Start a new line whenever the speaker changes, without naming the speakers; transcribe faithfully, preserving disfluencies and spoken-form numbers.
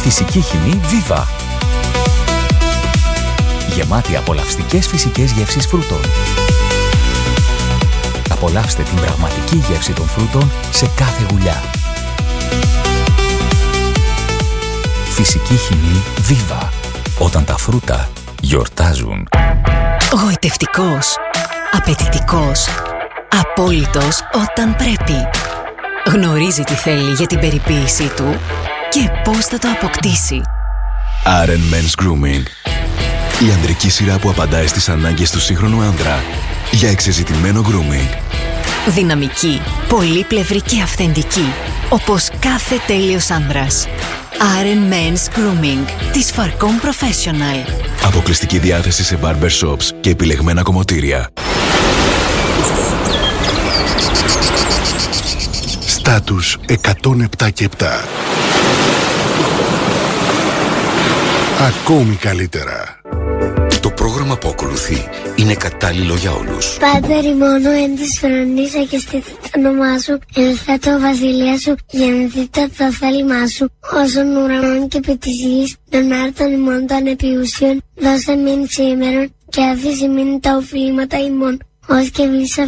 Φυσική χυμή Viva. Γεμάτη απολαυστικές φυσικές γεύσεις φρούτων. Απολαύστε την πραγματική γεύση των φρούτων σε κάθε γουλιά. Φυσική χυμή Viva. Όταν τα φρούτα γιορτάζουν.
Γοητευτικός, απαιτητικός, απόλυτος όταν πρέπει. Γνωρίζει τι θέλει για την περιποίησή του και πώς θα το αποκτήσει.
Άρεν Men's Grooming. Η ανδρική σειρά που απαντάει στις ανάγκες του σύγχρονου άνδρα για εξεζητημένο grooming.
Δυναμική, πολύπλευρη και αυθεντική, όπως κάθε τέλειος άνδρας. Άρεν Men's Grooming της Farcom Professional.
Αποκλειστική διάθεση σε barber shops και επιλεγμένα κομμωτήρια.
Στάτους εκατόν επτά και επτά. Ακόμη καλύτερα.
Το πρόγραμμα που ακολουθεί είναι κατάλληλο για όλους.
Πάτερ ημώνο εν της φρονίσα και στήθη το όνομά σου, ελθέτω βασιλεία σου, γεννηθείτε το θέλημά σου, όσων ουρανών και επί της γης, των άρτων ημών των επιούσιων, δώσε μην σήμερον και αφήσει μην τα οφείλματα ημών, ως και βίσα